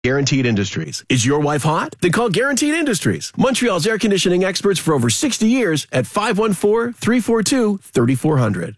Guaranteed Industries. Is your wife hot? Then call Guaranteed Industries, Montreal's air conditioning experts for over 60 years at 514-342-3400.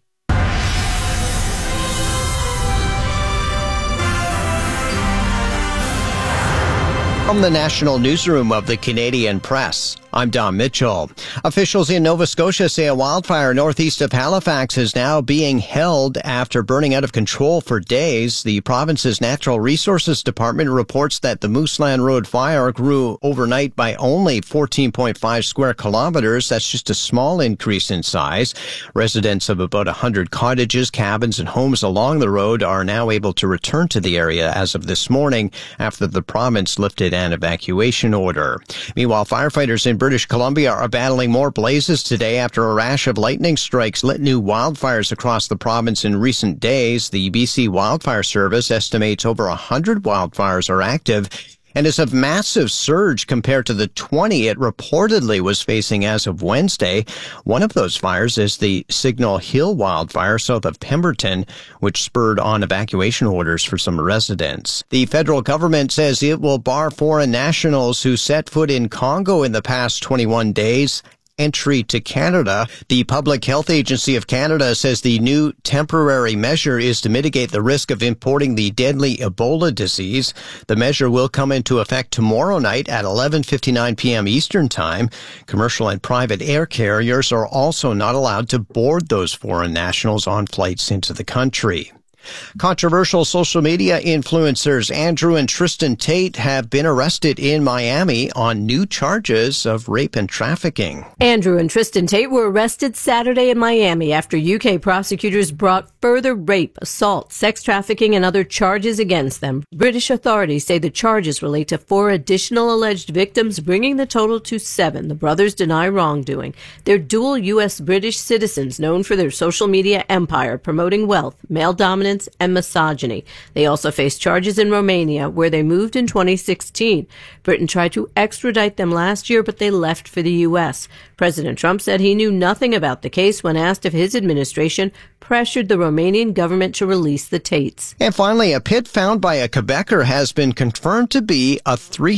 From the National Newsroom of the Canadian Press, I'm Don Mitchell. Officials in Nova Scotia say a wildfire northeast of Halifax is now being held after burning out of control for days. The province's Natural Resources Department reports that the Mooseland Road fire grew overnight by only 14.5 square kilometers. That's just a small increase in size. Residents of about 100 cottages, cabins, and homes along the road are now able to return to the area as of this morning after the province lifted an evacuation order. Meanwhile, firefighters in British Columbia are battling more blazes today after a rash of lightning strikes lit new wildfires across the province in recent days. The BC Wildfire Service estimates over 100 wildfires are active, and is a massive surge compared to the 20 it reportedly was facing as of Wednesday. One of those fires is the Signal Hill wildfire south of Pemberton, which spurred on evacuation orders for some residents. The federal government says it will bar foreign nationals who set foot in Congo in the past 21 days entry to Canada. The Public Health Agency of Canada says the new temporary measure is to mitigate the risk of importing the deadly Ebola disease. The measure will come into effect tomorrow night at 11:59 p.m. Eastern Time. Commercial and private air carriers are also not allowed to board those foreign nationals on flights into the country. Controversial social media influencers Andrew and Tristan Tate have been arrested in Miami on new charges of rape and trafficking. Andrew and Tristan Tate were arrested Saturday in Miami after UK prosecutors brought further rape, assault, sex trafficking, and other charges against them. British authorities say the charges relate to 4 additional alleged victims, bringing the total to 7. The brothers deny wrongdoing. They're dual U.S.-British citizens known for their social media empire, promoting wealth, male dominance, and misogyny. They also face charges in Romania, where they moved in 2016. Britain tried to extradite them last year, but they left for the U.S. President Trump said he knew nothing about the case when asked if his administration pressured the Romanian government to release the Tates. And finally, a pit found by a Quebecer has been confirmed to be a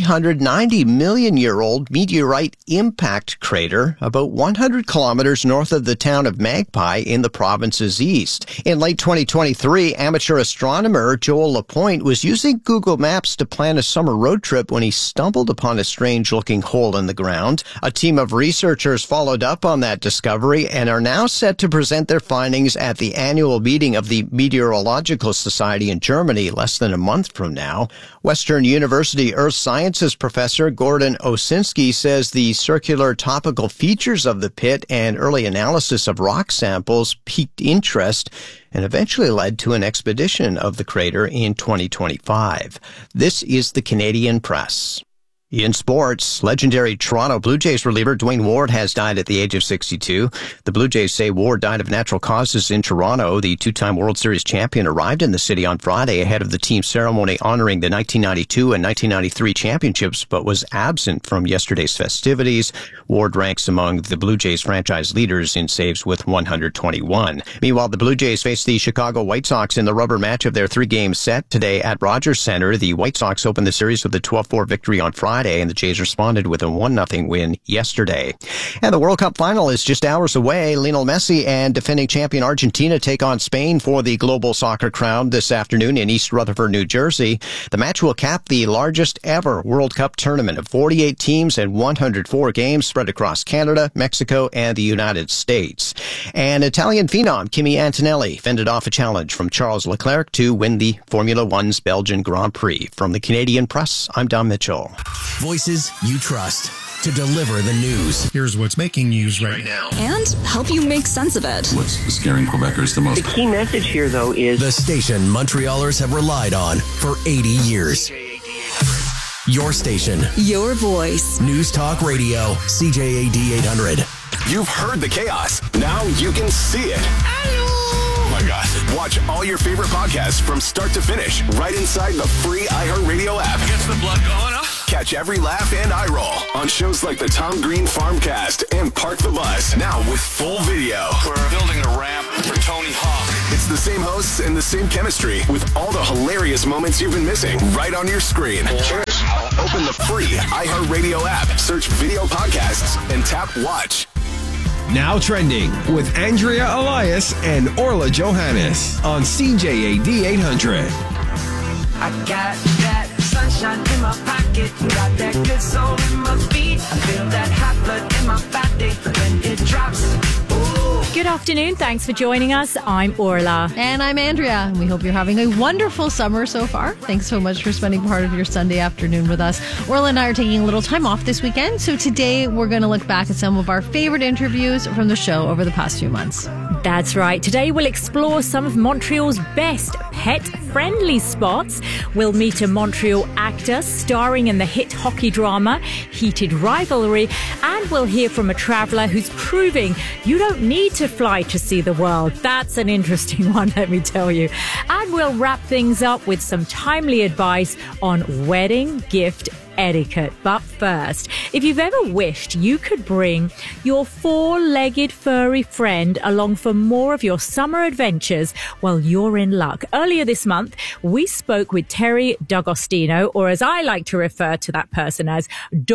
390-million-year-old meteorite impact crater about 100 kilometers north of the town of Magpie in the province's east. In late 2023, amateur astronomer Joel Lapointe was using Google Maps to plan a summer road trip when he stumbled upon a strange-looking hole in the ground. A team of researchers followed up on that discovery and are now set to present their findings at the annual meeting of the Meteorological Society in Germany less than a month from now. Western University Earth Sciences professor Gordon Osinski says the circular topical features of the pit and early analysis of rock samples piqued interest and eventually led to an expedition of the crater in 2025. This is the Canadian Press. In sports, legendary Toronto Blue Jays reliever Dwayne Ward has died at the age of 62. The Blue Jays say Ward died of natural causes in Toronto. The two-time World Series champion arrived in the city on Friday ahead of the team's ceremony honoring the 1992 and 1993 championships, but was absent from yesterday's festivities. Ward ranks among the Blue Jays franchise leaders in saves with 121. Meanwhile, the Blue Jays face the Chicago White Sox in the rubber match of their 3-game set today at Rogers Center. The White Sox opened the series with a 12-4 victory on Friday, and the Jays responded with a 1-0 win yesterday. And the World Cup final is just hours away. Lionel Messi and defending champion Argentina take on Spain for the global soccer crown this afternoon in East Rutherford, New Jersey. The match will cap the largest ever World Cup tournament of 48 teams and 104 games spread across Canada, Mexico, and the United States. And Italian phenom Kimi Antonelli fended off a challenge from Charles Leclerc to win the Formula One's Belgian Grand Prix. From the Canadian Press, I'm Don Mitchell. Voices you trust to deliver the news. Here's what's making news right now. And help you make sense of it. What's scaring Quebecers the most? The key message here, though, is the station Montrealers have relied on for 80 years. Your station. Your voice. News Talk Radio. CJAD 800. You've heard the chaos. Now you can see it. Oh my God. Watch all your favorite podcasts from start to finish right inside the free iHeartRadio app. Gets the blood going, huh? Catch Catch every laugh and eye roll on shows like the Tom Green Farmcast and Park the Bus, now with full video. We're building a ramp for Tony Hawk. It's the same hosts and the same chemistry with all the hilarious moments you've been missing right on your screen. Cheers. Open the free iHeartRadio app, search video podcasts, and tap watch. Now trending with Andrea Elias and Orla Johannes on CJAD 800. I got that sunshine in my pocket, got that good soul in my feet. I feel that hot blood in my body when it drops. Ooh. Good afternoon. Thanks for joining us. I'm Orla. And I'm Andrea. And we hope you're having a wonderful summer so far. Thanks so much for spending part of your Sunday afternoon with us. Orla and I are taking a little time off this weekend. So today we're going to look back at some of our favorite interviews from the show over the past few months. That's right. Today we'll explore some of Montreal's best pet-friendly spots. We'll meet a Montreal actor starring in the hit hockey drama Heated Rivalry. And we'll hear from a traveller who's proving you don't need to fly to see the world. That's an interesting one, let me tell you. And we'll wrap things up with some timely advice on wedding gift etiquette. But first, if you've ever wished you could bring your four-legged furry friend along for more of your summer adventures, well, you're in luck. Earlier this month, we spoke with Terry D'Agostino, or as I like to refer to that person as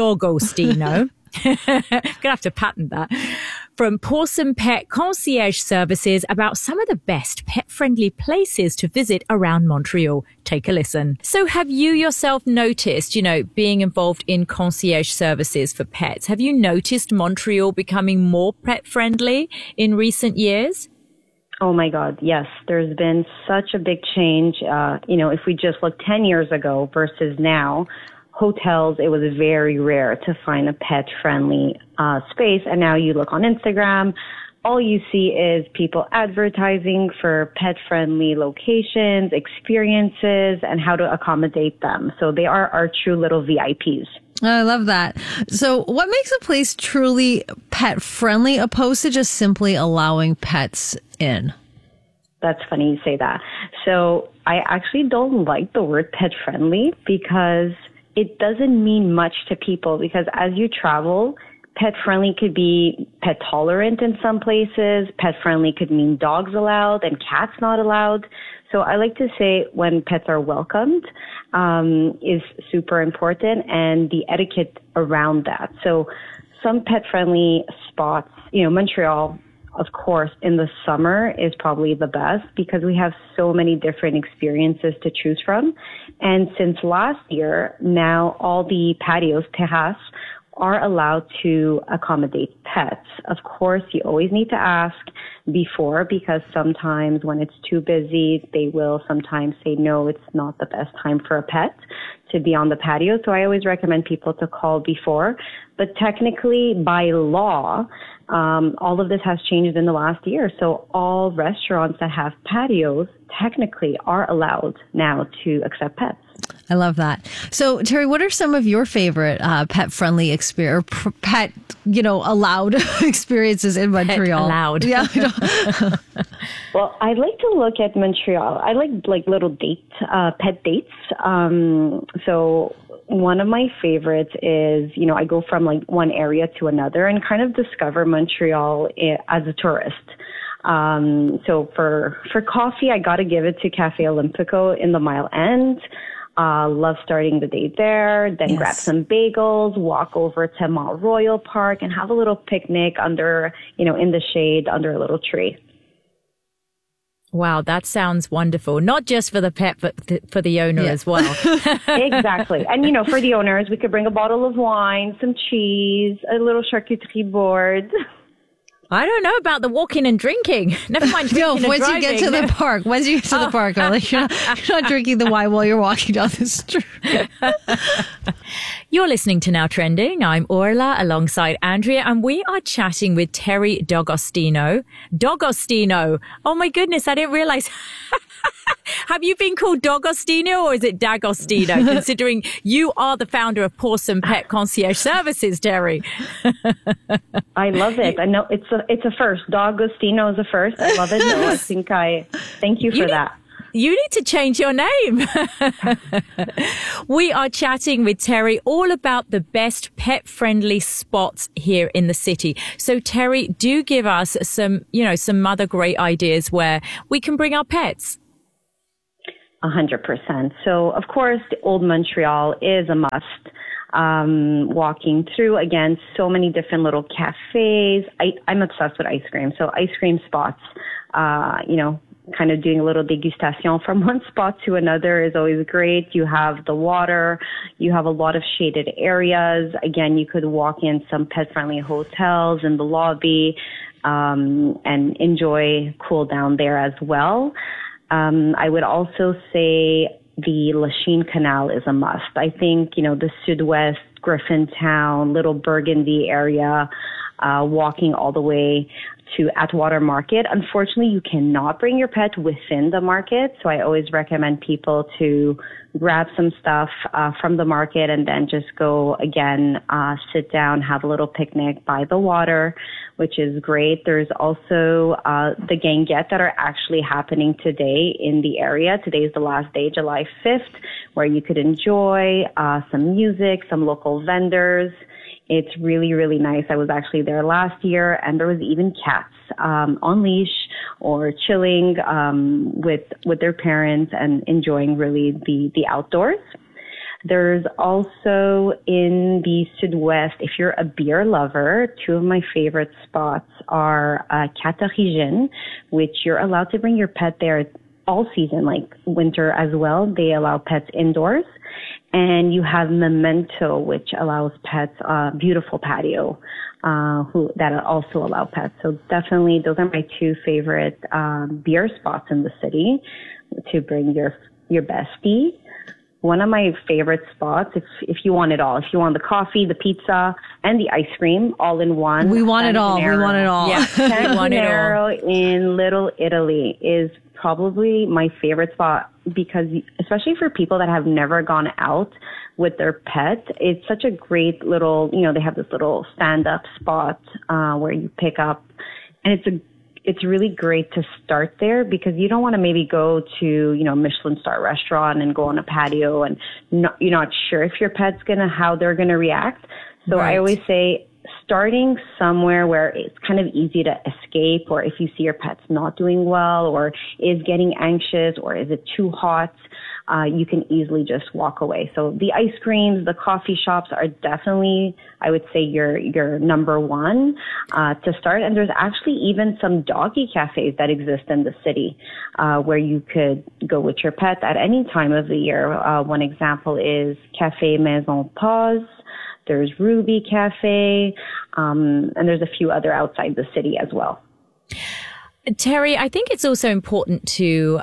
Dogostino. Gonna have to patent that. From Pawsome Pet Concierge Services about some of the best pet-friendly places to visit around Montreal. Take a listen. So have you yourself noticed, being involved in concierge services for pets, have you noticed Montreal becoming more pet-friendly in recent years? Oh my God, yes. There's been such a big change. If we just look 10 years ago versus now, hotels, it was very rare to find a pet-friendly space. And now you look on Instagram, all you see is people advertising for pet-friendly locations, experiences, and how to accommodate them. So they are our true little VIPs. I love that. So what makes a place truly pet-friendly opposed to just simply allowing pets in? That's funny you say that. So I actually don't like the word pet-friendly because it doesn't mean much to people, because as you travel, pet-friendly could be pet-tolerant in some places. Pet-friendly could mean dogs allowed and cats not allowed. So I like to say when pets are welcomed is super important, and the etiquette around that. So some pet-friendly spots, Montreal, of course, in the summer is probably the best because we have so many different experiences to choose from. And since last year, now all the patios, terraces, are allowed to accommodate pets. Of course, you always need to ask before, because sometimes when it's too busy, they will sometimes say, no, it's not the best time for a pet to be on the patio. So I always recommend people to call before. But technically, by law, all of this has changed in the last year. So all restaurants that have patios technically are allowed now to accept pets. I love that. So, Terry, what are some of your favorite pet-friendly allowed experiences in Montreal? Pet allowed. Yeah. Well, I like to look at Montreal. I like little pet dates. So one of my favorites is, I go from one area to another and kind of discover Montreal as a tourist. So for coffee, I got to give it to Cafe Olympico in the Mile End. Love starting the day there, then grab some bagels, walk over to Mont Royal Park and have a little picnic under, in the shade under a little tree. Wow, that sounds wonderful. Not just for the pet, but for the owner as well. Exactly. And, for the owners, we could bring a bottle of wine, some cheese, a little charcuterie board. I don't know about the walking and drinking. Never mind drinking and once driving. You get to the park, once you get to the park, you're not drinking the wine while you're walking down the street. You're listening to Now Trending. I'm Orla alongside Andrea, and we are chatting with Terry D'Agostino. D'Agostino. Oh my goodness, I didn't realize. Have you been called D'Agostino or is it D'Agostino, considering you are the founder of Pawsome Pet Concierge Services, Terry? I love it. I know it's a first. D'Agostino is a first. I love it. No, thank you for that. You need to change your name. We are chatting with Terry all about the best pet-friendly spots here in the city. So, Terry, do give us some other great ideas where we can bring our pets. 100%. So, of course, the Old Montreal is a must. Walking through, again, so many different little cafes. I'm obsessed with ice cream. So ice cream spots, kind of doing a little degustation from one spot to another is always great. You have the water. You have a lot of shaded areas. Again, you could walk in some pet-friendly hotels in the lobby and enjoy cool down there as well. I would also say the Lachine Canal is a must. I think, the Sud-Ouest, Griffintown, Little Burgundy area, walking all the way to Atwater Market. Unfortunately, you cannot bring your pet within the market, so I always recommend people to grab some stuff from the market and then just go again, sit down, have a little picnic by the water, which is great. There's also the Guinguettes that are actually happening today in the area. Today is the last day, July 5th, where you could enjoy some music, some local vendors. It's really, really nice. I was actually there last year, and there was even cats on leash or chilling with their parents and enjoying really the outdoors. There's also in the Sud-Ouest, if you're a beer lover, two of my favorite spots are Quatre Origines, which you're allowed to bring your pet there all season, like winter as well. They allow pets indoors. And you have Memento, which allows pets, beautiful patio, that also allow pets. So definitely those are my two favorite, beer spots in the city to bring your bestie. One of my favorite spots, if you want it all, if you want the coffee, the pizza, and the ice cream all in one. We want it all. We want it all. Yeah, San Gennaro in Little Italy is probably my favorite spot because especially for people that have never gone out with their pet, it's such a great little, they have this little stand-up spot where you pick up, and it's really great to start there because you don't want to maybe go to, Michelin star restaurant and go on a patio and you're not sure if your pet's how they're going to react. So right. I always say starting somewhere where it's kind of easy to escape, or if you see your pet's not doing well or is getting anxious or is it too hot, you can easily just walk away. So the ice creams, the coffee shops are definitely, I would say, your number one to start. And there's actually even some doggy cafes that exist in the city where you could go with your pet at any time of the year. One example is Café Maison Pause. There's Ruby Cafe, and there's a few other outside the city as well. Terry, I think it's also important to,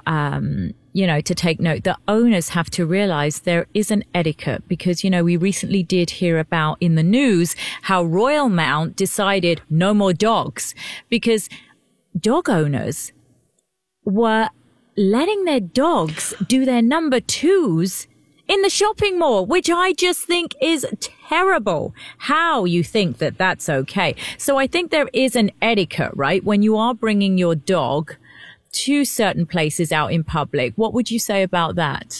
to take note that owners have to realize there is an etiquette because, we recently did hear about in the news how Royal Mount decided no more dogs because dog owners were letting their dogs do their number twos in the shopping mall, which I just think is terrible. How you think that that's okay. So I think there is an etiquette, right? When you are bringing your dog to certain places out in public. What would you say about that?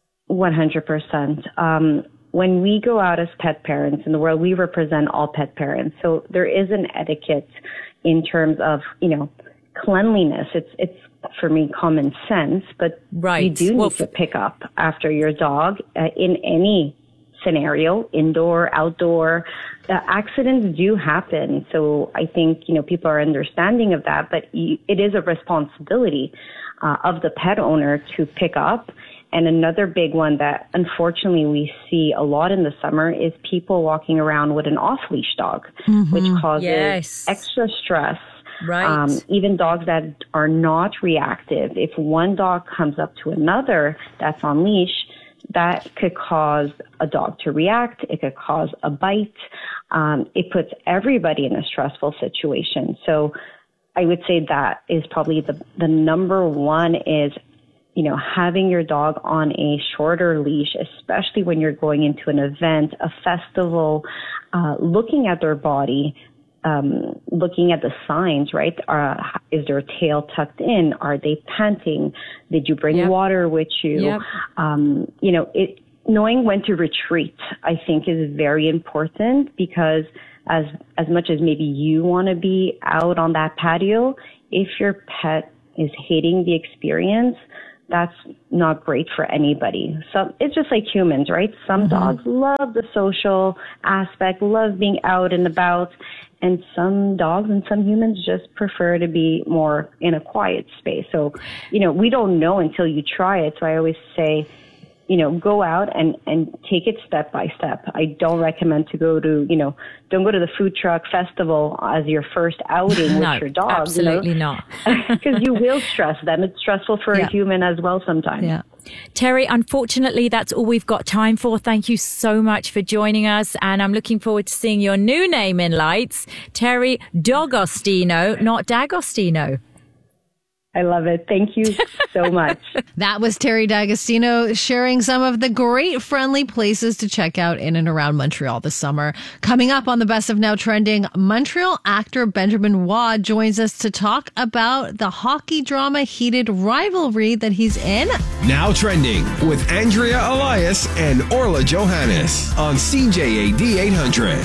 100%. When we go out as pet parents in the world, we represent all pet parents. So there is an etiquette in terms of, cleanliness. It's for me common sense, but right. You do need to pick up after your dog in any scenario, indoor, outdoor. Accidents do happen. So I think, people are understanding of that, but it is a responsibility of the pet owner to pick up. And another big one that unfortunately we see a lot in the summer is people walking around with an off-leash dog, which causes extra stress. Right. Even dogs that are not reactive. If one dog comes up to another that's on leash, that could cause a dog to react. It could cause a bite. It puts everybody in a stressful situation. So I would say that is probably the number one is, having your dog on a shorter leash, especially when you're going into an event, a festival, looking at their body, looking at the signs, right? is their tail tucked in? Are they panting? Did you bring water with you? Knowing when to retreat, I think, is very important, because as much as maybe you want to be out on that patio, if your pet is hating the experience, that's not great for anybody. So it's just like humans, right? Some dogs love the social aspect, love being out and about, and some dogs and some humans just prefer to be more in a quiet space. So, we don't know until you try it. So I always say, go out and take it step by step. I don't recommend to go to, don't go to the food truck festival as your first outing with your dog. Absolutely not. Because you will stress them. It's stressful for a human as well sometimes. Yeah. Terry, unfortunately, that's all we've got time for. Thank you so much for joining us. And I'm looking forward to seeing your new name in lights. Terry D'Agostino, not D'Agostino. I love it. Thank you so much. That was Terry D'Agostino sharing some of the great friendly places to check out in and around Montreal this summer. Coming up on the Best of Now Trending, Montreal actor Benjamin Waugh joins us to talk about the hockey drama Heated Rivalry that he's in. Now Trending with Andrea Elias and Orla Johannes on CJAD 800.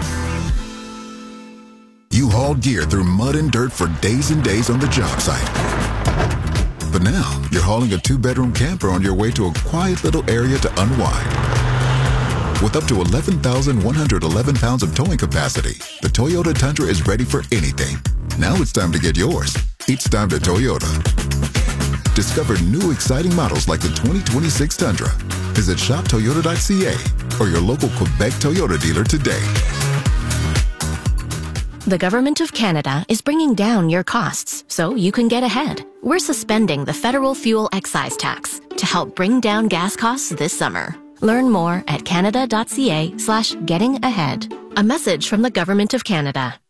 You hauled gear through mud and dirt for days and days on the job site. But now, you're hauling a 2-bedroom camper on your way to a quiet little area to unwind. With up to 11,111 pounds of towing capacity, the Toyota Tundra is ready for anything. Now it's time to get yours. It's time to Toyota. Discover new exciting models like the 2026 Tundra. Visit shoptoyota.ca or your local Quebec Toyota dealer today. The Government of Canada is bringing down your costs so you can get ahead. We're suspending the federal fuel excise tax to help bring down gas costs this summer. Learn more at canada.ca/getting-ahead. A message from the Government of Canada.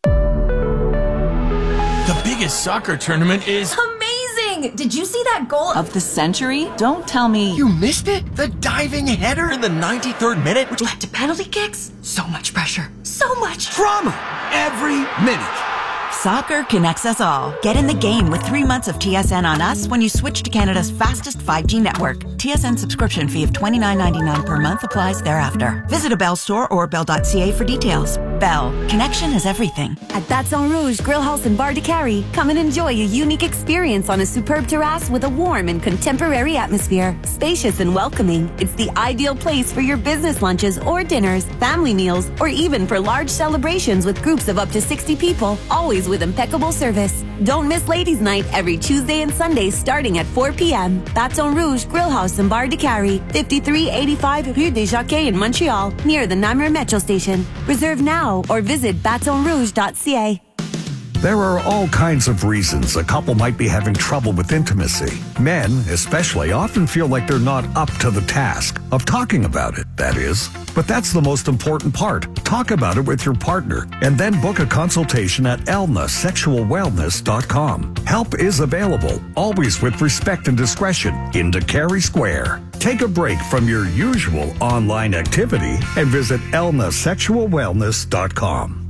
The biggest soccer tournament is amazing! Did you see that goal of the century? Don't tell me you missed it? The diving header in the 93rd minute, which led to penalty kicks? So much pressure. So much drama every minute. Soccer connects us all. Get in the game with 3 months of TSN on us when you switch to Canada's fastest 5G network. TSN subscription fee of $29.99 per month applies thereafter. Visit a Bell store or bell.ca for details. Bell. Connection is everything. At Baton Rouge Grill House and Bar de Carrie, come and enjoy a unique experience on a superb terrace with a warm and contemporary atmosphere. Spacious and welcoming, it's the ideal place for your business lunches or dinners, family meals, or even for large celebrations with groups of up to 60 people, always with impeccable service. Don't miss Ladies' Night every Tuesday and Sunday starting at 4 p.m. Baton Rouge Grill House and Bar de Carrie, 5385 Rue des Jockeys in Montreal, near the Namur Metro Station. Reserve now or visit batonrouge.ca. There are all kinds of reasons a couple might be having trouble with intimacy. Men, especially, often feel like they're not up to the task of talking about it, that is. But that's the most important part. Talk about it with your partner and then book a consultation at elnasexualwellness.com. Help is available, always with respect and discretion, in Carey Square. Take a break from your usual online activity and visit elnasexualwellness.com.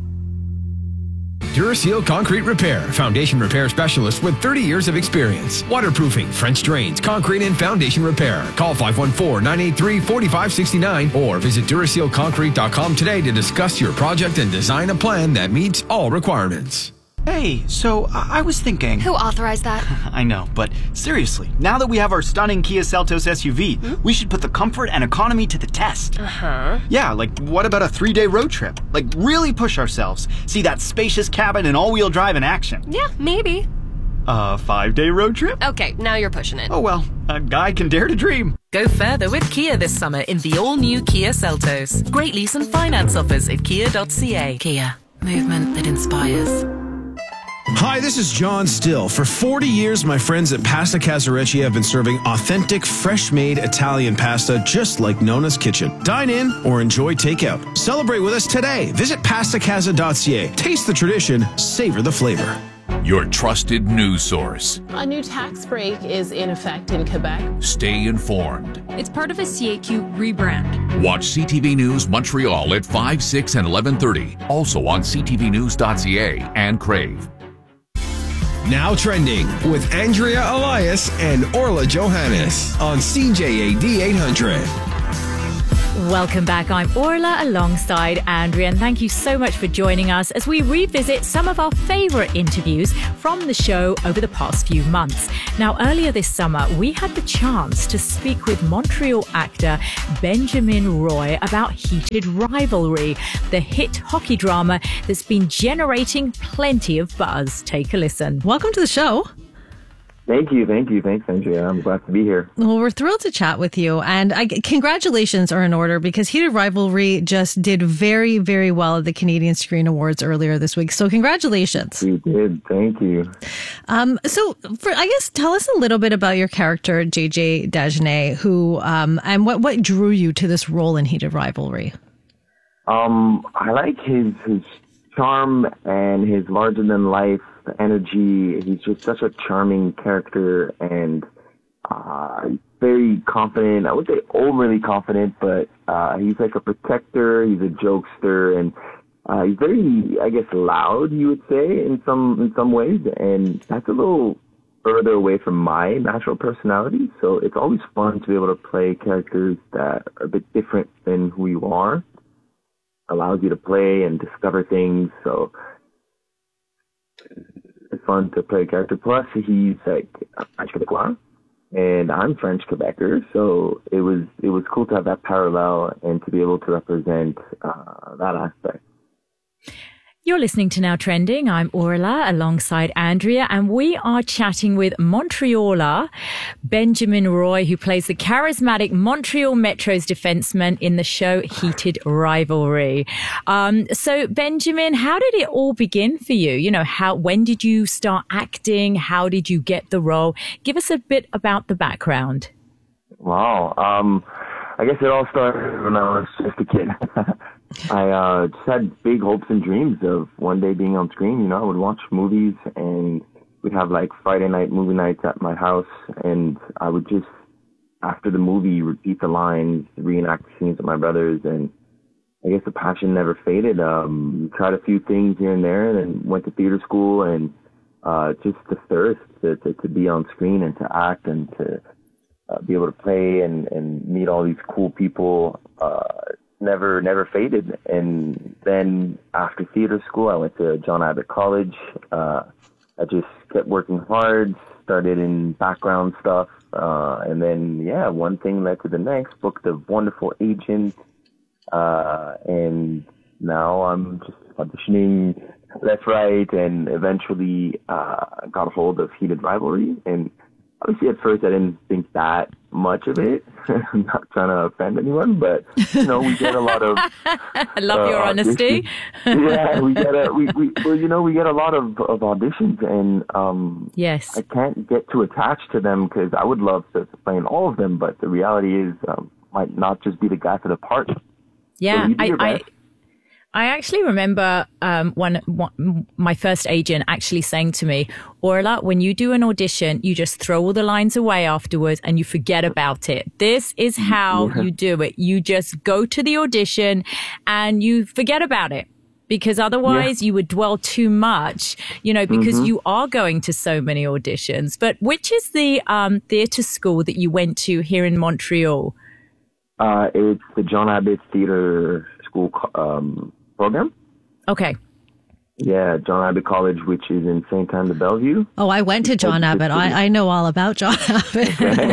Duraseal Concrete Repair, foundation repair specialist with 30 years of experience. Waterproofing, French drains, concrete and foundation repair. Call 514-983-4569 or visit DurasealConcrete.com today to discuss your project and design a plan that meets all requirements. Hey, so I was thinking... Who authorized that? I know, but seriously, now that we have our stunning Kia Seltos SUV, we should put the comfort and economy to the test. Uh-huh. Yeah, like what about a 3-day road trip? Like really push ourselves. See that spacious cabin and all-wheel drive in action. Yeah, maybe. A 5-day road trip? Okay, now you're pushing it. Oh well, a guy can dare to dream. Go further with Kia this summer in the all-new Kia Seltos. Great lease and finance offers at kia.ca. Kia, movement that inspires. Hi, this is John Still. For 40 years, my friends at Pasta Casarecci have been serving authentic, fresh-made Italian pasta just like Nona's Kitchen. Dine in or enjoy takeout. Celebrate with us today. Visit pastacasa.ca. Taste the tradition, savor the flavor. Your trusted news source. A new tax break is in effect in Quebec. Stay informed. It's part of a CAQ rebrand. Watch CTV News Montreal at 5, 6, and 11:30. Also on ctvnews.ca and Crave. Now Trending with Andrea Elias and Orla Johannes on CJAD 800. Welcome back. I'm Orla alongside Andrea, and thank you so much for joining us as we revisit some of our favourite interviews from the show over the past few months. Now, earlier this summer, we had the chance to speak with Montreal actor Benjamin Roy about Heated Rivalry, the hit hockey drama that's been generating plenty of buzz. Take a listen. Welcome to the show. Thank you. Thanks, Andrea. I'm glad to be here. Well, we're thrilled to chat with you. And congratulations are in order because Heated Rivalry just did very, very well at the Canadian Screen Awards earlier this week. So congratulations. You did. Thank you. I guess tell us a little bit about your character, JJ Dagenais, who and what drew you to this role in Heated Rivalry. I like his charm and his larger-than-life energy. He's just such a charming character and very confident. I wouldn't say overly confident, but he's like a protector. He's a jokester, and he's very, I guess, loud, you would say, in some ways, and that's a little further away from my natural personality. So it's always fun to be able to play characters that are a bit different than who you are. Allows you to play and discover things. So it's fun to play a character. Plus, he's like French Quebecois, and I'm French Quebecer, so it was cool to have that parallel and to be able to represent that aspect. You're listening to Now Trending. I'm Orla alongside Andrea, and we are chatting with Montrealer Benjamin Roy, who plays the charismatic Montreal Metro's defenseman in the show Heated Rivalry. So Benjamin, how did it all begin for you? You know, when did you start acting? How did you get the role? Give us a bit about the background. Wow. I guess it all started when I was just a kid. I just had big hopes and dreams of one day being on screen. You know, I would watch movies and we'd have like Friday night movie nights at my house, and I would just, after the movie, repeat the lines, reenact the scenes with my brothers, and I guess the passion never faded. Tried a few things here and there, and then went to theater school, and just the thirst to be on screen and to act and to be able to play and meet all these cool people never faded. And then after theater school, I went to John Abbott College. I just kept working hard, started in background stuff, and then, one thing led to the next, booked a wonderful agent, and now I'm just auditioning left, right, and eventually got a hold of Heated Rivalry. And obviously, at first, I didn't think that much of it. I'm not trying to offend anyone, but you know, we get a lot of. I love your honesty. Yeah, we get a lot of auditions, and yes, I can't get too attached to them because I would love to play in all of them, but the reality is, might not just be the guy for the part. Yeah, so I actually remember my first agent actually saying to me, Orla, when you do an audition, you just throw all the lines away afterwards and you forget about it. This is how you do it. You just go to the audition and you forget about it. Because otherwise you would dwell too much, you know, because you are going to so many auditions. But which is the theatre school that you went to here in Montreal? It's the John Abbott Theatre School program. Okay. Yeah, John Abbott College, which is in St. Anne de Bellevue. Oh, I went to John Abbott. I know all about John Abbott.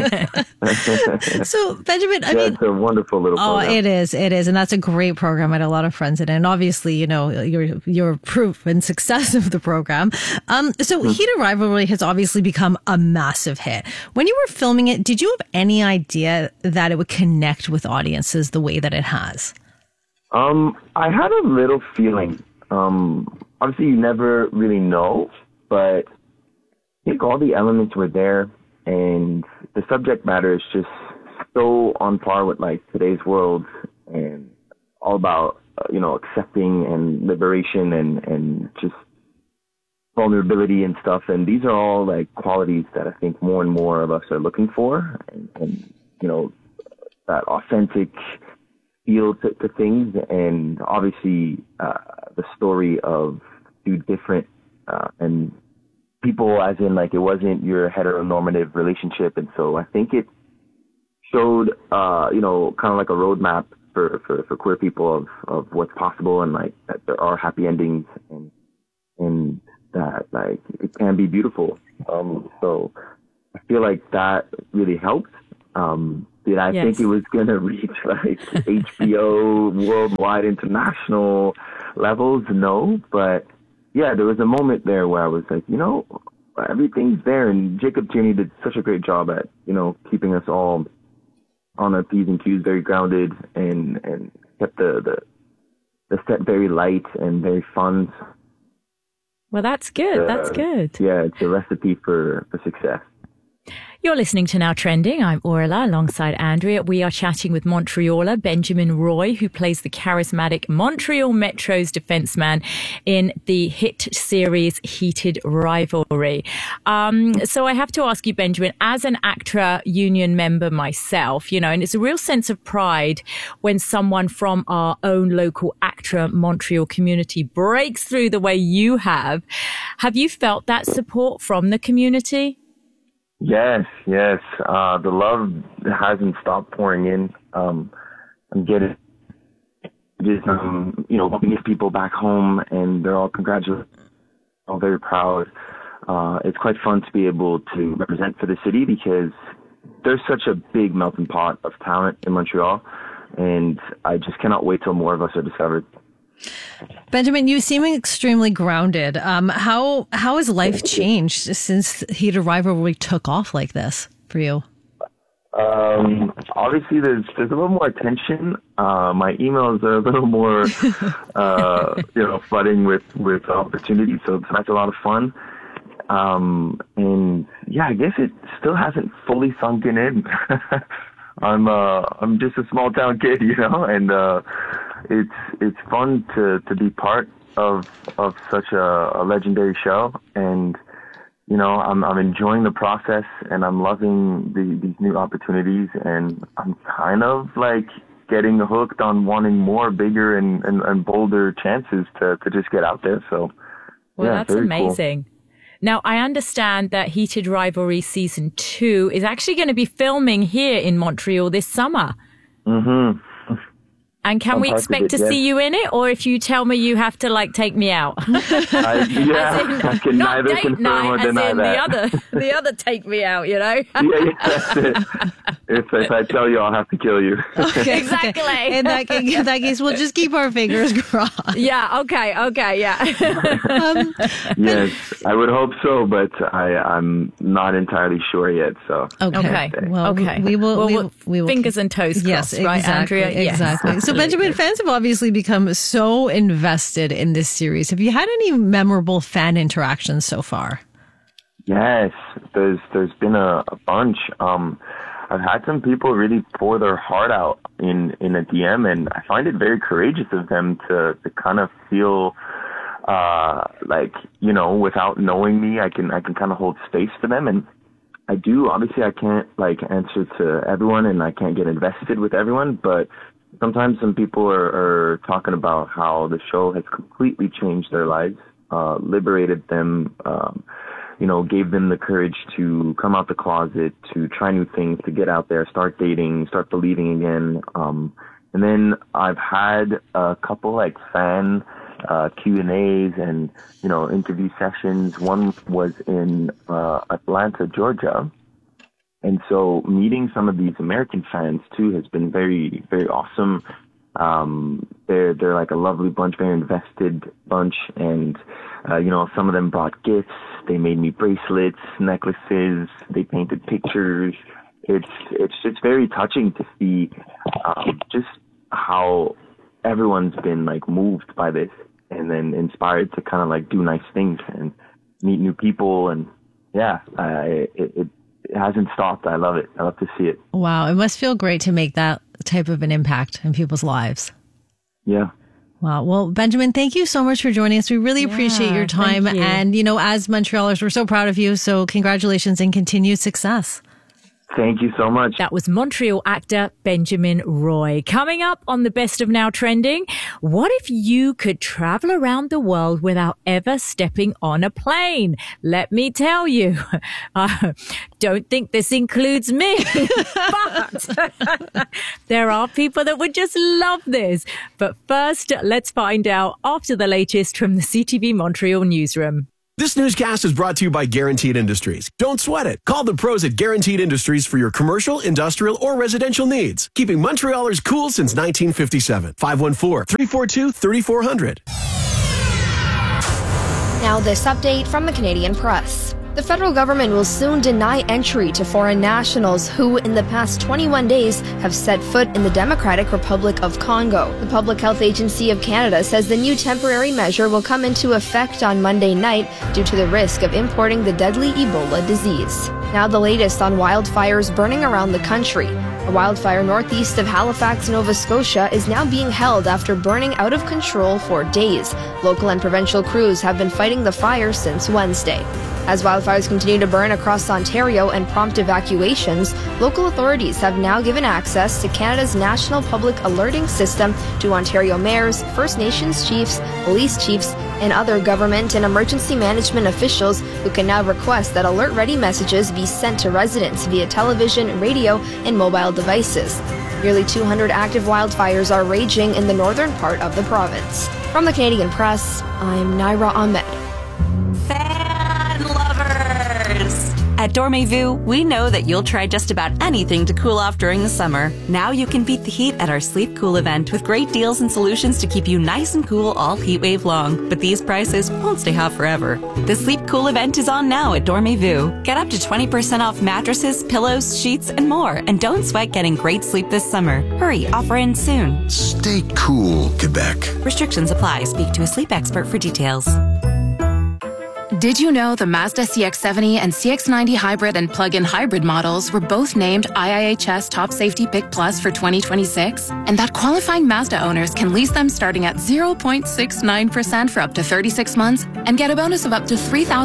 So, Benjamin, I mean, it's a wonderful little program. Oh, it is. And that's a great program. I had a lot of friends in it. And obviously, you know, your proof and success of the program. So Heated Rivalry has obviously become a massive hit. When you were filming it, did you have any idea that it would connect with audiences the way that it has? I had a little feeling. Obviously, you never really know, but I think all the elements were there, and the subject matter is just so on par with like today's world, and all about accepting and liberation and just vulnerability and stuff. And these are all like qualities that I think more and more of us are looking for, and that authentic feel to things, and obviously the story of two different and people, as in like it wasn't your heteronormative relationship, and so I think it showed kind of like a roadmap for queer people of what's possible, and like that there are happy endings, and that like it can be beautiful. So I feel like that really helped. Did I think it was gonna reach like HBO worldwide international levels? No, but yeah, there was a moment there where I was like, everything's there, and Jacob Tierney did such a great job at keeping us all on our P's and Q's, very grounded, and kept the set very light and very fun. Well, that's good. That's good. Yeah, it's a recipe for success. You're listening to Now Trending. I'm Orla alongside Andrea. We are chatting with Montrealer Benjamin Roy, who plays the charismatic Montreal Metro's defenseman in the hit series Heated Rivalry. So I have to ask you, Benjamin, as an ACTRA union member myself, and it's a real sense of pride when someone from our own local ACTRA Montreal community breaks through the way you have. Have you felt that support from the community? Yes. The love hasn't stopped pouring in. I'm getting just, bumping these people back home, and they're all congratulating. I'm very proud. It's quite fun to be able to represent for the city because there's such a big melting pot of talent in Montreal, and I just cannot wait till more of us are discovered. Benjamin, you seem extremely grounded. How has life changed since Heated Rivalry took off like this for you? Obviously, there's a little more attention. My emails are a little more, flooding with opportunities. So that's a lot of fun. And yeah, I guess it still hasn't fully sunken in. I'm just a small town kid, and it's fun to be part of such a legendary show, and I'm enjoying the process, and I'm loving these new opportunities, and I'm kind of like getting hooked on wanting more bigger and bolder chances to just get out there. So that's amazing. Cool. Now, I understand that Heated Rivalry Season 2 is actually going to be filming here in Montreal this summer. Mm-hmm. And can we expect to see you in it? Or if you tell me you have to, take me out? I can neither confirm or deny that. The other take me out, Yeah, that's it. If I tell you, I'll have to kill you. Okay, exactly. In that case, we'll just keep our fingers crossed. Yeah, okay, yeah. Yes, I would hope so, but I'm not entirely sure yet, so. Okay. Well, we will fingers and toes crossed, yes, exactly, right, Andrea? Exactly. Yes. So, Benjamin, fans have obviously become so invested in this series. Have you had any memorable fan interactions so far? Yes, there's been a bunch. I've had some people really pour their heart out in a DM, and I find it very courageous of them to kind of feel without knowing me, I can kind of hold space for them. And I do. Obviously, I can't answer to everyone, and I can't get invested with everyone, but sometimes some people are talking about how the show has completely changed their lives, liberated them, gave them the courage to come out the closet, to try new things, to get out there, start dating, start believing again. And then I've had a couple fan Q&As and, interview sessions. One was in Atlanta, Georgia. And so meeting some of these American fans too has been very, very awesome. They're like a lovely bunch, very invested bunch. And, some of them brought gifts. They made me bracelets, necklaces. They painted pictures. It's just very touching to see, just how everyone's been moved by this and then inspired to kind of do nice things and meet new people. And yeah, it hasn't stopped. I love it. I love to see it. Wow. It must feel great to make that type of an impact in people's lives. Yeah. Wow. Well, Benjamin, thank you so much for joining us. We really appreciate your time. You. And, as Montrealers, we're so proud of you. So congratulations and continued success. Thank you so much. That was Montreal actor Benjamin Roy. Coming up on the Best of Now Trending, what if you could travel around the world without ever stepping on a plane? Let me tell you, don't think this includes me, but there are people that would just love this. But first, let's find out after the latest from the CTV Montreal newsroom. This newscast is brought to you by Guaranteed Industries. Don't sweat it. Call the pros at Guaranteed Industries for your commercial, industrial, or residential needs. Keeping Montrealers cool since 1957. 514-342-3400. Now this update from the Canadian Press. The federal government will soon deny entry to foreign nationals who, in the past 21 days, have set foot in the Democratic Republic of Congo. The Public Health Agency of Canada says the new temporary measure will come into effect on Monday night due to the risk of importing the deadly Ebola disease. Now the latest on wildfires burning around the country. A wildfire northeast of Halifax, Nova Scotia is now being held after burning out of control for days. Local and provincial crews have been fighting the fire since Wednesday. As wildfires continue to burn across Ontario and prompt evacuations, local authorities have now given access to Canada's National Public Alerting System to Ontario mayors, First Nations chiefs, police chiefs, and other government and emergency management officials who can now request that alert-ready messages be sent to residents via television, radio, and mobile devices. Nearly 200 active wildfires are raging in the northern part of the province. From the Canadian Press, I'm Naira Ahmed. At Dormez-vous, we know that you'll try just about anything to cool off during the summer. Now you can beat the heat at our Sleep Cool event with great deals and solutions to keep you nice and cool all heat wave long. But these prices won't stay hot forever. The Sleep Cool event is on now at Dormez-vous. Get up to 20% off mattresses, pillows, sheets, and more. And don't sweat getting great sleep this summer. Hurry, offer ends soon. Stay cool, Quebec. Restrictions apply. Speak to a sleep expert for details. Did you know the Mazda CX-70 and CX-90 hybrid and plug-in hybrid models were both named IIHS Top Safety Pick Plus for 2026? And that qualifying Mazda owners can lease them starting at 0.69% for up to 36 months and get a bonus of up to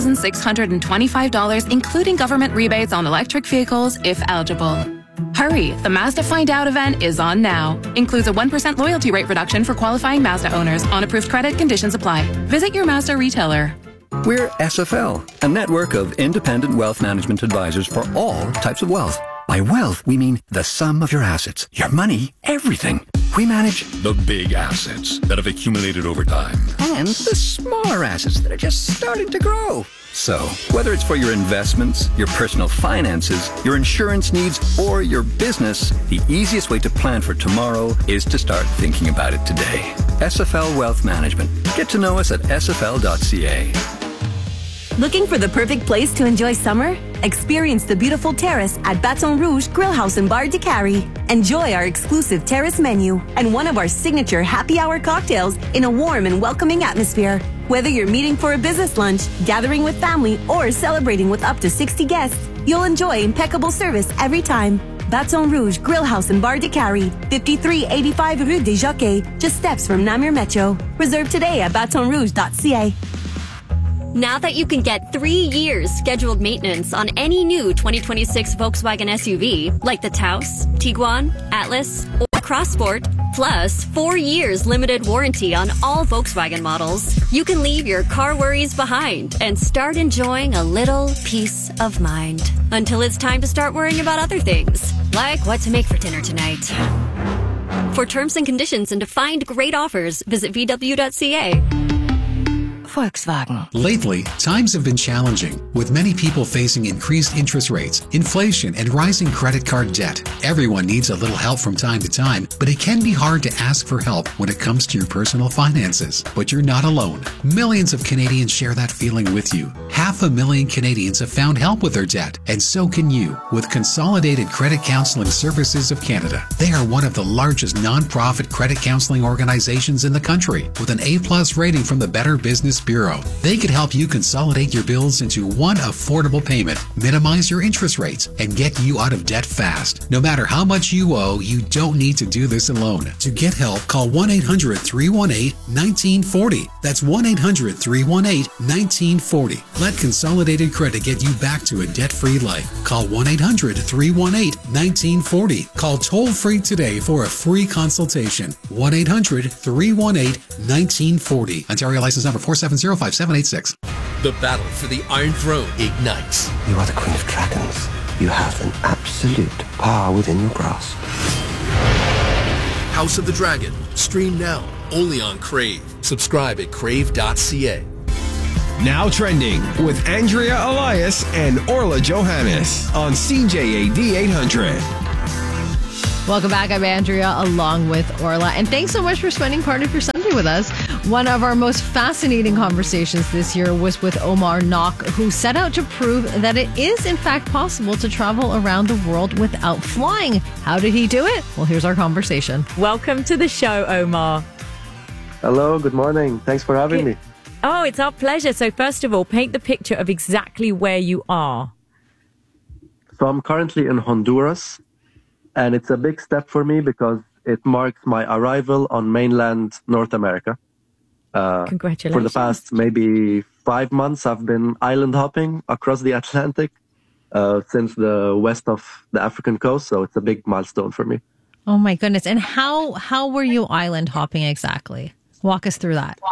$3,625, including government rebates on electric vehicles if eligible. Hurry, the Mazda Find Out event is on now. Includes a 1% loyalty rate reduction for qualifying Mazda owners. On approved credit, conditions apply. Visit your Mazda retailer. We're SFL, a network of independent wealth management advisors for all types of wealth. By wealth, we mean the sum of your assets, your money, everything. We manage the big assets that have accumulated over time and the smaller assets that are just starting to grow. So, whether it's for your investments, your personal finances, your insurance needs, or your business, the easiest way to plan for tomorrow is to start thinking about it today. SFL Wealth Management. Get to know us at sfl.ca. Looking for the perfect place to enjoy summer? Experience the beautiful terrace at Baton Rouge Grill House and Bar de Cary. Enjoy our exclusive terrace menu and one of our signature happy hour cocktails in a warm and welcoming atmosphere. Whether you're meeting for a business lunch, gathering with family, or celebrating with up to 60 guests, you'll enjoy impeccable service every time. Baton Rouge Grill House and Bar de Cary, 5385 Rue des Jockeys, just steps from Namur Metro. Reserve today at batonrouge.ca. Now that you can get 3 years scheduled maintenance on any new 2026 Volkswagen SUV, like the Taos, Tiguan, Atlas, or Crossport, plus 4 years limited warranty on all Volkswagen models, you can leave your car worries behind and start enjoying a little peace of mind. Until it's time to start worrying about other things, like what to make for dinner tonight. For terms and conditions and to find great offers, visit VW.ca. Volkswagen. Lately, times have been challenging, with many people facing increased interest rates, inflation, and rising credit card debt. Everyone needs a little help from time to time, but it can be hard to ask for help when it comes to your personal finances. But you're not alone. Millions of Canadians share that feeling with you. 500,000 Canadians have found help with their debt, and so can you, with Consolidated Credit Counseling Services of Canada. They are one of the largest non-profit credit counseling organizations in the country, with an A+ rating from the Better Business Bureau. They could help you consolidate your bills into one affordable payment, minimize your interest rates, and get you out of debt fast. No matter how much you owe, you don't need to do this alone. To get help, call 1-800-318-1940. That's 1-800-318-1940. Let Consolidated Credit get you back to a debt-free life. Call 1-800-318-1940. Call toll-free today for a free consultation. 1-800-318-1940. Ontario license number 4705786. The battle for the Iron Throne ignites. You are the Queen of Dragons. You have an absolute power within your grasp. House of the Dragon. Stream now, only on Crave. Subscribe at crave.ca. Now trending with Andrea Elias and Orla Johannes on CJAD 800. Welcome back. I'm Andrea along with Orla. And thanks so much for spending part of your Sunday with us. One of our most fascinating conversations this year was with Omar Nock, who set out to prove that it is in fact possible to travel around the world without flying. How did he do it? Well, here's our conversation. Welcome to the show, Omar. Hello, good morning. Thanks for having me. Oh, it's our pleasure. So first of all, paint the picture of exactly where you are. So I'm currently in Honduras. And it's a big step for me because it marks my arrival on mainland North America. Congratulations. For the past maybe 5 months, I've been island hopping across the Atlantic since the west of the African coast. So it's a big milestone for me. Oh, my goodness. And how were you island hopping exactly? Walk us through that.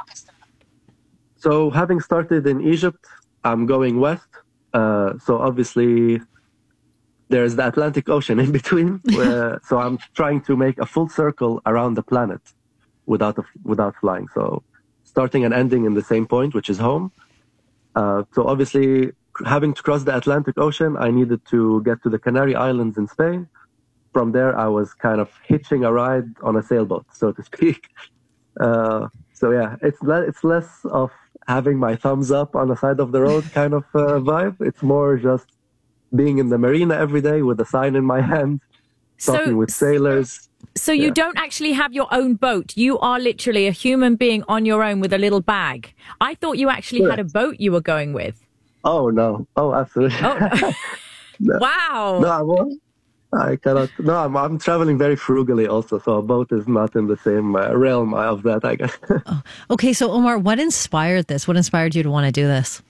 So having started in Egypt, I'm going west. So obviously, there's the Atlantic Ocean in between. So I'm trying to make a full circle around the planet without flying. So starting and ending in the same point, which is home. So obviously, having to cross the Atlantic Ocean, I needed to get to the Canary Islands in Spain. From there, I was kind of hitching a ride on a sailboat, so to speak. So yeah, it's less of having my thumbs up on the side of the road kind of vibe. It's more just being in the marina every day with a sign in my hand, talking with sailors. So you don't actually have your own boat. You are literally a human being on your own with a little bag. I thought you actually had a boat you were going with. Oh, no. Oh, absolutely. Oh, no. Wow. No, I cannot. No, I'm traveling very frugally also, so a boat is not in the same realm of that, I guess. Okay, so Omar, what inspired this? What inspired you to want to do this?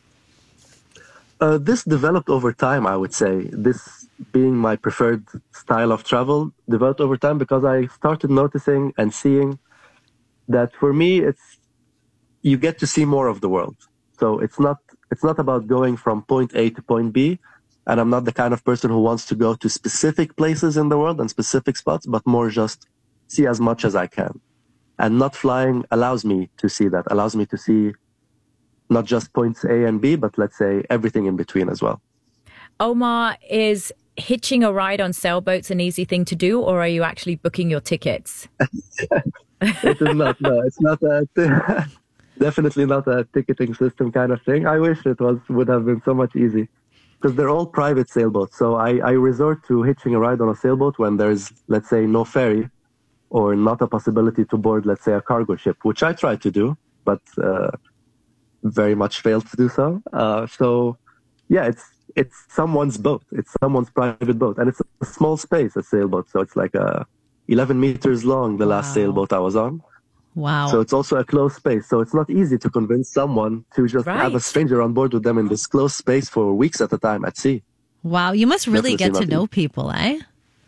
This developed over time, I would say. This being my preferred style of travel developed over time because I started noticing and seeing that for me, you get to see more of the world. So it's not about going from point A to point B. And I'm not the kind of person who wants to go to specific places in the world and specific spots, but more just see as much as I can. And not flying allows me to see that, allows me to see not just points A and B, but let's say everything in between as well. Omar, is hitching a ride on sailboats an easy thing to do, or are you actually booking your tickets? It is not. No, it's not definitely not a ticketing system kind of thing. I wish it would have been so much easy because they're all private sailboats. So I resort to hitching a ride on a sailboat when there's, let's say, no ferry or not a possibility to board, let's say, a cargo ship, which I try to do, but very much failed to do so. So, yeah, it's someone's boat. It's someone's private boat. And it's a small space, a sailboat. So it's like 11 meters long, the last sailboat I was on. Wow. So it's also a closed space. So it's not easy to convince someone to just have a stranger on board with them in this closed space for weeks at a time at sea. Wow. You must really get to know people, eh?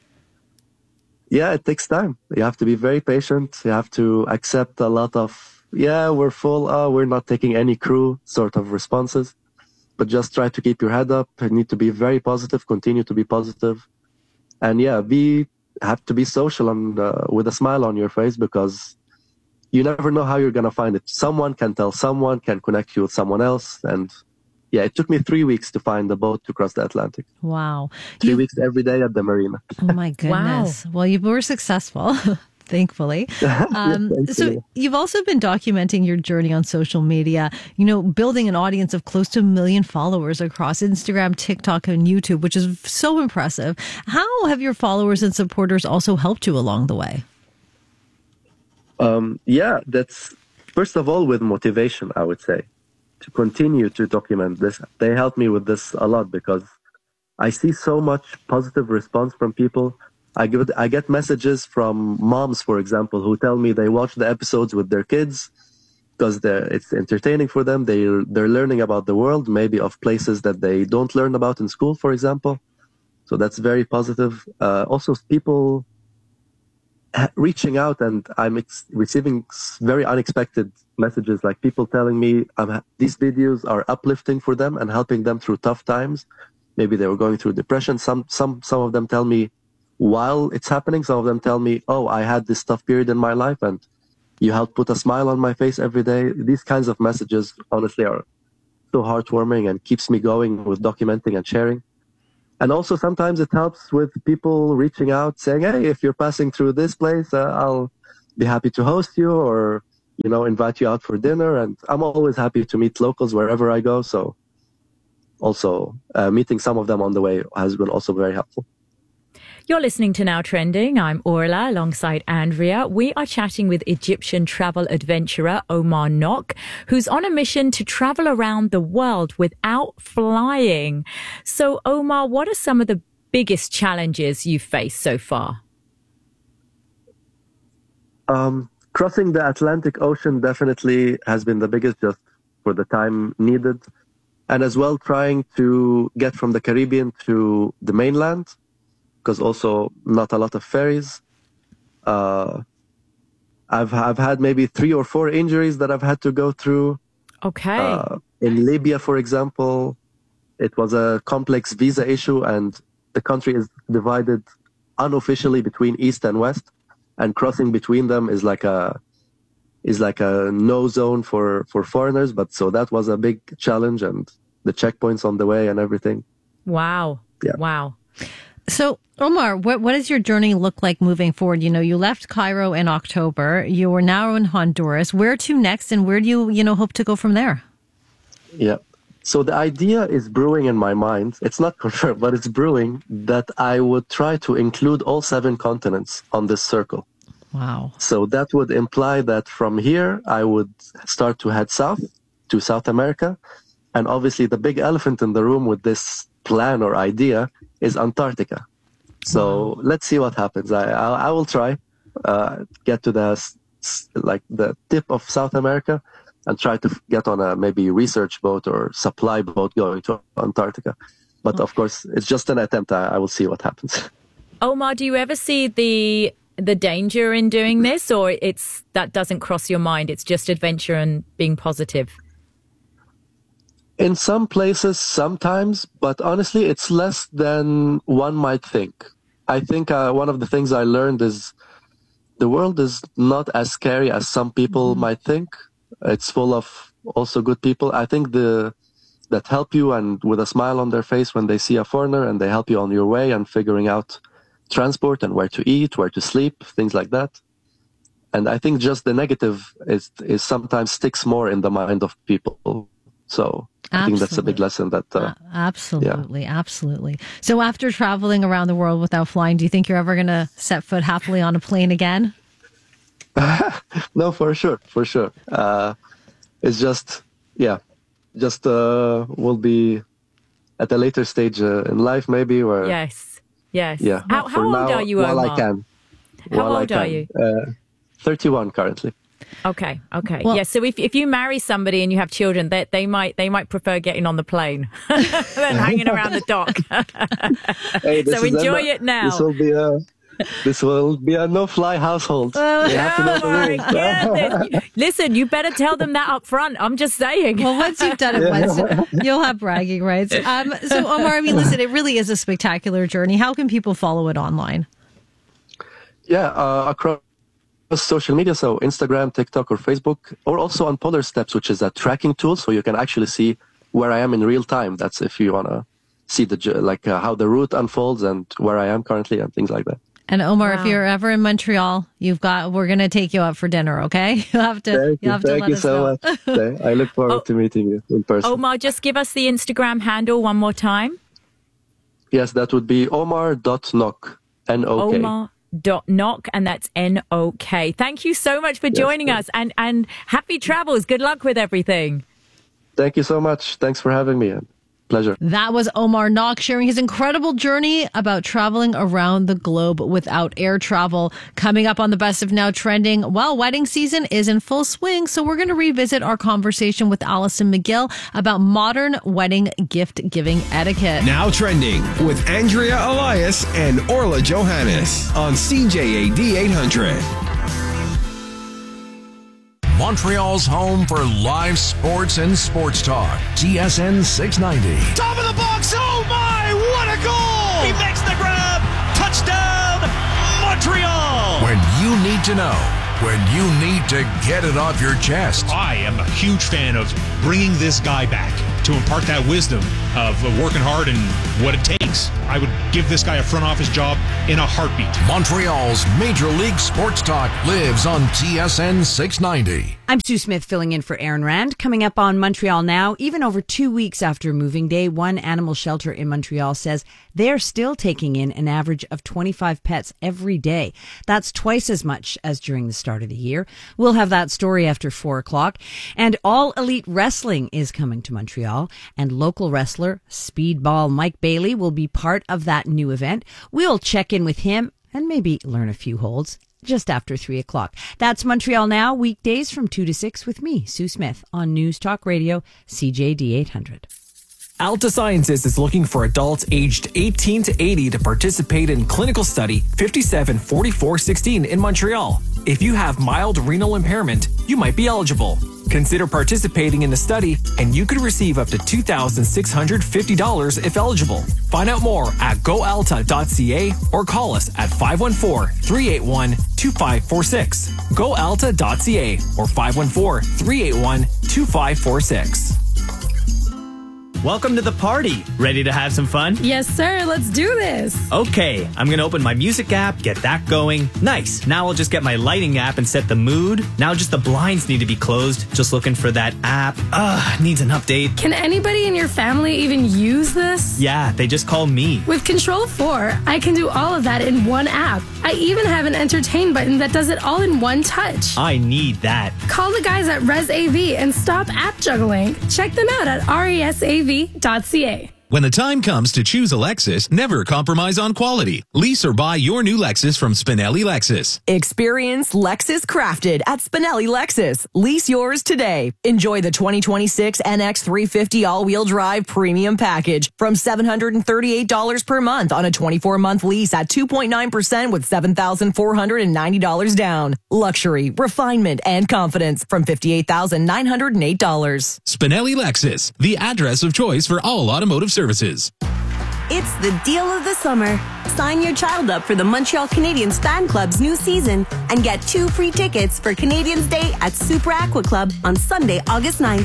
Yeah, it takes time. You have to be very patient. You have to accept a lot of, we're full. We're not taking any crew sort of responses. But just try to keep your head up. You need to be very positive, continue to be positive. And have to be social and with a smile on your face because you never know how you're going to find it. Someone can tell someone, can connect you with someone else. And yeah, it took me 3 weeks to find the boat to cross the Atlantic. Wow. 3 weeks every day at the marina. Oh my goodness. Wow. Well, you were successful. Thankfully. So you've also been documenting your journey on social media, building an audience of close to 1 million followers across Instagram, TikTok, and YouTube, which is so impressive. How have your followers and supporters also helped you along the way? That's first of all with motivation, I would say. to continue to document this. They help me with this a lot because I see so much positive response from people. I get messages from moms, for example, who tell me they watch the episodes with their kids because it's entertaining for them. They're learning about the world, maybe of places that they don't learn about in school, for example. So that's very positive. Also, people reaching out, and I'm receiving very unexpected messages, like people telling me these videos are uplifting for them and helping them through tough times. Maybe they were going through depression. Some of them tell me while it's happening. Some of them tell me, "Oh, I had this tough period in my life, and you helped put a smile on my face every day." These kinds of messages, honestly, are so heartwarming and keeps me going with documenting and sharing. And also sometimes it helps with people reaching out saying, "Hey, if you're passing through this place, I'll be happy to host you or, invite you out for dinner." And I'm always happy to meet locals wherever I go. So also meeting some of them on the way has been also very helpful. You're listening to Now Trending. I'm Orla alongside Andrea. We are chatting with Egyptian travel adventurer Omar Nock, who's on a mission to travel around the world without flying. So, Omar, what are some of the biggest challenges you've faced so far? Crossing the Atlantic Ocean definitely has been the biggest, just for the time needed. And as well trying to get from the Caribbean to the mainland, because also not a lot of ferries. I've had maybe 3 or 4 injuries that I've had to go through. Okay. In Libya, for example, it was a complex visa issue, and the country is divided unofficially between East and West, and crossing between them is like a no zone for foreigners. But so that was a big challenge, and the checkpoints on the way and everything. Wow. Yeah. Wow. So, Omar, what does your journey look like moving forward? You left Cairo in October. You are now in Honduras. Where to next, and where do you hope to go from there? Yeah. So the idea is brewing in my mind. It's not confirmed, but it's brewing that I would try to include all 7 continents on this circle. Wow. So that would imply that from here, I would start to head south to South America. And obviously the big elephant in the room with this plan or idea is Antarctica. So let's see what happens. I will try get to the tip of South America and try to get on a maybe research boat or supply boat going to Antarctica. But of course, it's just an attempt. I will see what happens. Omar, do you ever see the danger in doing this, or that doesn't cross your mind? It's just adventure and being positive. In some places, sometimes, but honestly, it's less than one might think. I think one of the things I learned is the world is not as scary as some people might think. It's full of also good people. I think that help you and with a smile on their face when they see a foreigner, and they help you on your way and figuring out transport and where to eat, where to sleep, things like that. And I think just the negative is sometimes sticks more in the mind of people. So I think that's a big lesson that... absolutely, yeah. Absolutely. So after traveling around the world without flying, do you think you're ever going to set foot happily on a plane again? No, for sure. It's just, we'll be at a later stage in life maybe. Where, Yes. Yeah. How old are you, Omar? While I can. How old are you? 31 currently. Okay. Well, yeah. So if you marry somebody and you have children, they might prefer getting on the plane than hanging around the dock. Hey, so enjoy it now. This will be a no-fly household. They have to know the rules. Listen, you better tell them that up front. I'm just saying. Well, once you've done it once, you'll have bragging rights. So, Omar, listen, it really is a spectacular journey. How can people follow it online? Yeah, across social media, so Instagram, TikTok, or Facebook, or also on Polar Steps, which is a tracking tool, so you can actually see where I am in real time. That's if you want to see how the route unfolds and where I am currently and things like that. And Omar, if you're ever in Montreal, we're going to take you out for dinner, okay? You'll have to Thank you so much. I look forward to meeting you in person. Omar, just give us the Instagram handle one more time. Yes, that would be omar.nock, N-O-K. Omar.nock, and that's N-O-K. Thank you so much for joining us, and happy travels. Good luck with everything. Thank you so much. Thanks for having me. Pleasure. That was Omar Knock sharing his incredible journey about traveling around the globe without air travel. Coming up on the Best of Now Trending, well, wedding season is in full swing, so we're going to revisit our conversation with Allison McGill about modern wedding gift-giving etiquette. Now Trending with Andrea Elias and Orla Johannes on CJAD 800. Montreal's home for live sports and sports talk. TSN 690. Top of the box. Oh my, what a goal! He makes the grab. Touchdown, Montreal! When you need to know, when you need to get it off your chest. I am a huge fan of bringing this guy back to impart that wisdom of working hard and what it takes. I would give this guy a front office job in a heartbeat. Montreal's Major League Sports Talk lives on TSN 690. I'm Sue Smith filling in for Aaron Rand. Coming up on Montreal Now, even over 2 weeks after moving day, one animal shelter in Montreal says they're still taking in an average of 25 pets every day. That's twice as much as during the start of the year. We'll have that story after 4 o'clock. And All Elite Wrestling is coming to Montreal, and local wrestler Speedball Mike Bailey will be part of that new event. We'll check in with him and maybe learn a few holds just after 3 o'clock. That's Montreal Now, weekdays from 2 to 6 with me, Sue Smith, on News Talk Radio, CJD 800. Alta Sciences is looking for adults aged 18 to 80 to participate in clinical study 574416 in Montreal. If you have mild renal impairment, you might be eligible. Consider participating in the study, and you could receive up to $2,650 if eligible. Find out more at goalta.ca or call us at 514-381-2546. goalta.ca or 514-381-2546. Welcome to the party. Ready to have some fun? Yes, sir. Let's do this. Okay, I'm going to open my music app, get that going. Nice. Now I'll just get my lighting app and set the mood. Now just the blinds need to be closed. Just looking for that app. Needs an update. Can anybody in your family even use this? Yeah, they just call me. With Control 4, I can do all of that in one app. I even have an entertain button that does it all in one touch. I need that. Call the guys at ResAV and stop app juggling. Check them out at resav.ca. When the time comes to choose a Lexus, never compromise on quality. Lease or buy your new Lexus from Spinelli Lexus. Experience Lexus crafted at Spinelli Lexus. Lease yours today. Enjoy the 2026 NX 350 all-wheel drive premium package from $738 per month on a 24-month lease at 2.9% with $7,490 down. Luxury, refinement, and confidence from $58,908. Spinelli Lexus, the address of choice for all automotive services. It's the deal of the summer. Sign your child up for the Montreal Canadiens Fan Club's new season and get 2 free tickets for Canadiens Day at Super Aqua Club on Sunday, August 9th.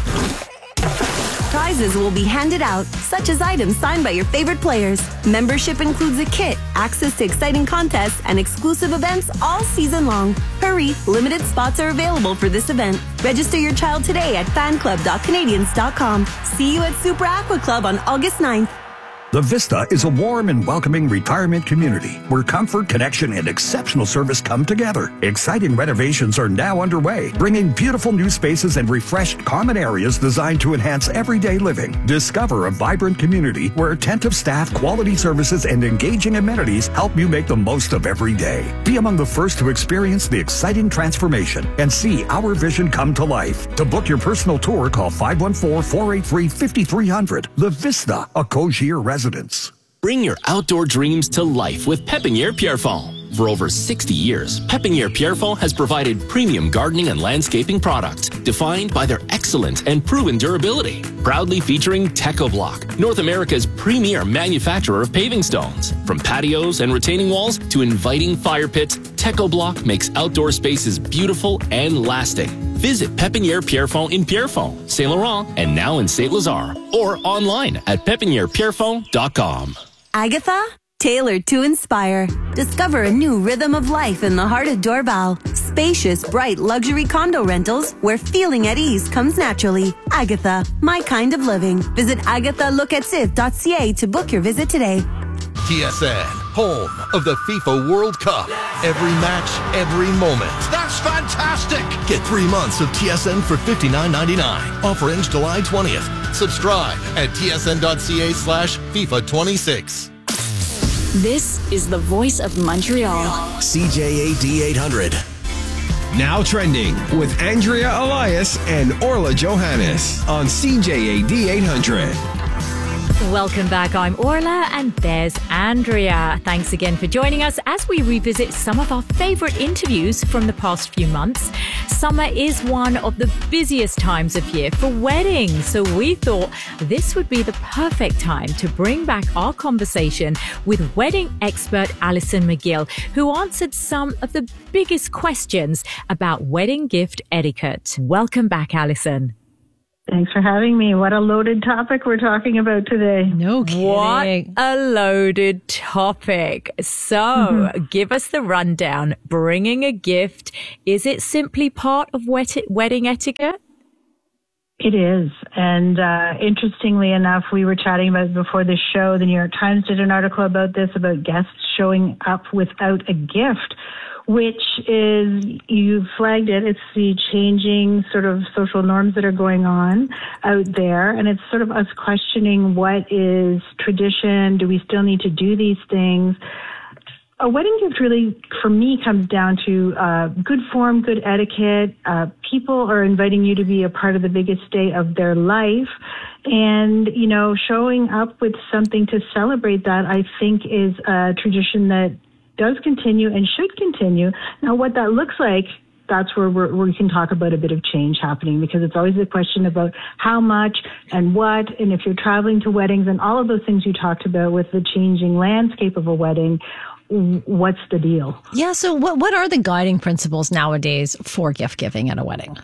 Prizes will be handed out, such as items signed by your favorite players. Membership includes a kit, access to exciting contests, and exclusive events all season long. Hurry, limited spots are available for this event. Register your child today at fanclub.canadiens.com. See you at Super Aqua Club on August 9th. The Vista is a warm and welcoming retirement community where comfort, connection, and exceptional service come together. Exciting renovations are now underway, bringing beautiful new spaces and refreshed common areas designed to enhance everyday living. Discover a vibrant community where attentive staff, quality services, and engaging amenities help you make the most of every day. Be among the first to experience the exciting transformation and see our vision come to life. To book your personal tour, call 514-483-5300. The Vista, a Cogier residence. Bring your outdoor dreams to life with Pépinière Pierrefonds. For over 60 years, Pépinière Pierrefonds has provided premium gardening and landscaping products defined by their excellent and proven durability. Proudly featuring TechoBlock, North America's premier manufacturer of paving stones. From patios and retaining walls to inviting fire pits, TechoBlock makes outdoor spaces beautiful and lasting. Visit Pépinière Pierrefonds in Pierrefonds, Saint Laurent, and now in Saint Lazare, or online at pépinièrepierrefonds.com. Agatha, tailored to inspire. Discover a new rhythm of life in the heart of Dorval. Spacious, bright luxury condo rentals where feeling at ease comes naturally. Agatha, my kind of living. Visit agathaLocative.ca to book your visit today. TSN, home of the FIFA World Cup. Every match, every moment. That's fantastic! Get 3 months of TSN for $59.99. Offer ends July 20th. Subscribe at tsn.ca/FIFA26. This is the voice of Montreal. CJAD 800. Now trending with Andrea Elias and Orla Johannes on CJAD 800. Welcome back. I'm Orla and there's Andrea. Thanks again for joining us as we revisit some of our favorite interviews from the past few months. Summer is one of the busiest times of year for weddings, so we thought this would be the perfect time to bring back our conversation with wedding expert Alison McGill, who answered some of the biggest questions about wedding gift etiquette. Welcome back, Alison. Thanks for having me. What a loaded topic we're talking about today. No kidding. What a loaded topic. So, give us the rundown. Bringing a gift, is it simply part of wedding etiquette? It is. And interestingly enough, we were chatting about it before the show. The New York Times did an article about this, about guests showing up without a gift, which is, you flagged it, it's the changing sort of social norms that are going on out there. And it's sort of us questioning what is tradition? Do we still need to do these things? A wedding gift really, for me, comes down to good form, good etiquette. People are inviting you to be a part of the biggest day of their life. And, you know, showing up with something to celebrate that, I think, is a tradition that does continue and should continue. Now, what that looks like, that's where we can talk about a bit of change happening, because it's always a question about how much and what, and if you're traveling to weddings and all of those things you talked about with the changing landscape of a wedding, what's the deal? Yeah, so what are the guiding principles nowadays for gift giving at a wedding?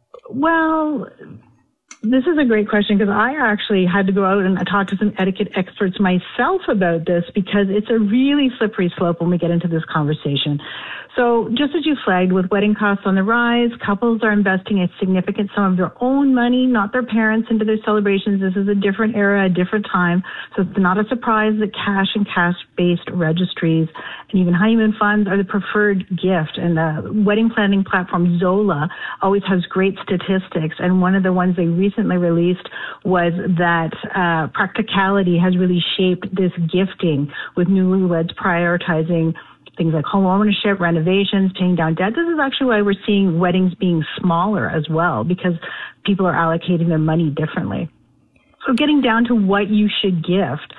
Well, this is a great question, because I actually had to go out and talk to some etiquette experts myself about this, because it's a really slippery slope when we get into this conversation. So just as you flagged, with wedding costs on the rise, couples are investing a significant sum of their own money, not their parents, into their celebrations. This is a different era, a different time. So it's not a surprise that cash and cash-based registries and even honeymoon funds are the preferred gift. And the wedding planning platform Zola always has great statistics. And one of the ones they recently released was that practicality has really shaped this gifting, with newlyweds prioritizing things like home ownership, renovations, paying down debt. This is actually why we're seeing weddings being smaller as well, because people are allocating their money differently. So getting down to what you should gift,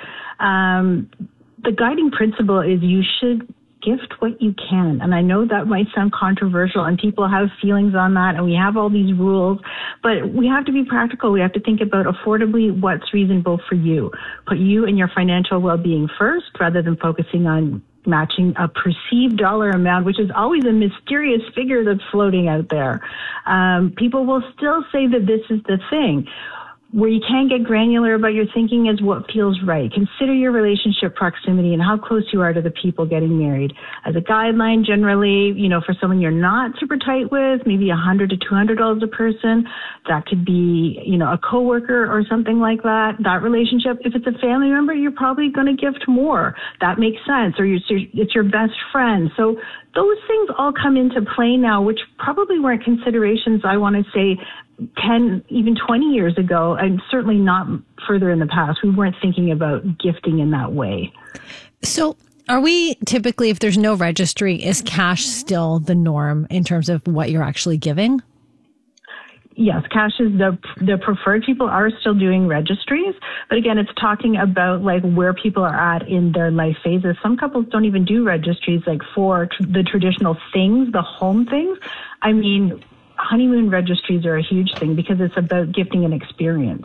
the guiding principle is you should gift what you can. And I know that might sound controversial and people have feelings on that, and we have all these rules, but we have to be practical. We have to think about affordably what's reasonable for you. Put you and your financial well-being first, rather than focusing on matching a perceived dollar amount, which is always a mysterious figure that's floating out there. People will still say that this is the thing. Where you can get granular about your thinking is what feels right. Consider your relationship proximity and how close you are to the people getting married. As a guideline, generally, you know, for someone you're not super tight with, maybe $100 to $200 a person. That could be, you know, a coworker or something like that. That relationship, if it's a family member, you're probably going to gift more. That makes sense. Or it's your best friend. So those things all come into play now, which probably weren't considerations, I want to say, 10, even 20 years ago, and certainly not further in the past. We weren't thinking about gifting in that way. So are we typically, if there's no registry, is cash still the norm in terms of what you're actually giving? Yes, cash is the preferred. People are still doing registries, but again, it's talking about like where people are at in their life phases. Some couples don't even do registries, like for the traditional things, the home things. I mean, honeymoon registries are a huge thing because it's about gifting an experience.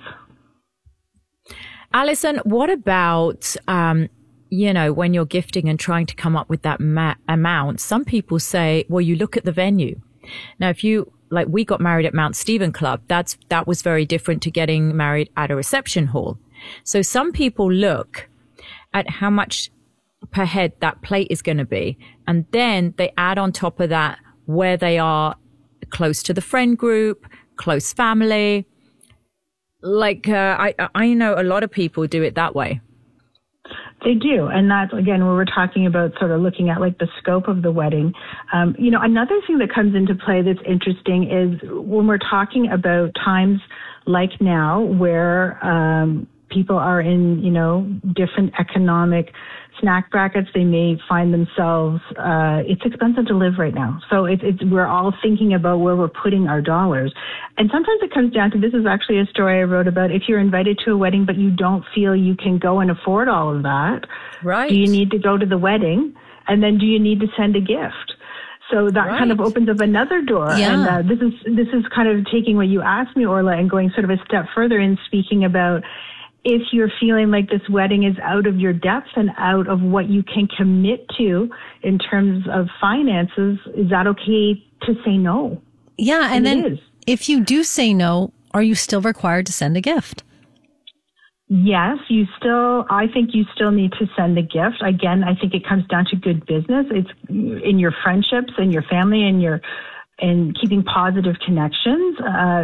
Alison, what about, you know, when you're gifting and trying to come up with that amount? Some people say, well, you look at the venue. Now, if you, like, we got married at Mount Stephen Club, that was very different to getting married at a reception hall. So some people look at how much per head that plate is going to be, and then they add on top of that where they are close to the friend group, close family. Like, I know a lot of people do it that way. They do. And that's, again, where we're talking about sort of looking at like the scope of the wedding. Another thing that comes into play that's interesting is when we're talking about times like now where people are in, different economic snack brackets, they may find themselves, it's expensive to live right now. So we're all thinking about where we're putting our dollars. And sometimes it comes down to, this is actually a story I wrote about, if you're invited to a wedding, but you don't feel you can go and afford all of that. Right. Do you need to go to the wedding? And then do you need to send a gift? So that kind of opens up another door. Yeah. And this is kind of taking what you asked me, Orla, and going sort of a step further in speaking about, if you're feeling like this wedding is out of your depth and out of what you can commit to in terms of finances, is that okay to say no? Yeah, and then if you do say no, are you still required to send a gift? Yes, I think you still need to send a gift. Again, I think it comes down to good business. It's in your friendships and your family and keeping positive connections.